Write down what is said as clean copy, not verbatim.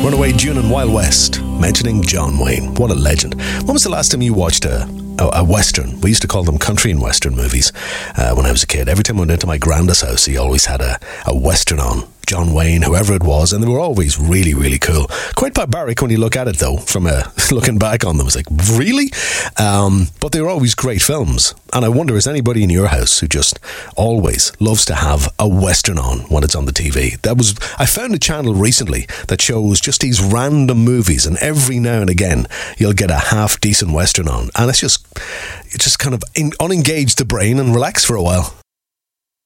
Runaway June and Wild West, mentioning John Wayne. What a legend. When was the last time you watched a Western? We used to call them country and Western movies when I was a kid. Every time I went into my granda's house, he always had a Western on. John Wayne, whoever it was, and they were always really, really cool. Quite barbaric when you look at it, though, from looking back on them. It's like, really? But they were always great films. And I wonder, is anybody in your house who just always loves to have a Western on when it's on the TV? I found a channel recently that shows just these random movies, and every now and again you'll get a half-decent Western on. And it just kind of unengage the brain and relax for a while.